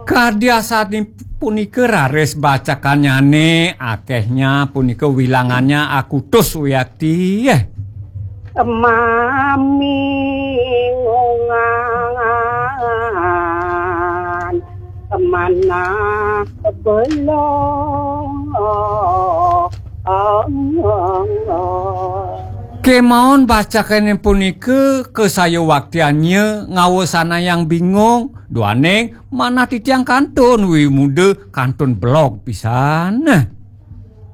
Kardia saat ini punika rares bacakannya nih, akehnya punika wilangannya aku tus Wiyakti ya. Mami ngungangan kemana belum Kemauan bacakan punika ke saya waktiannya ngawasana yang bingung duaneng mana titiang kantun wi muda kantun blog pisan.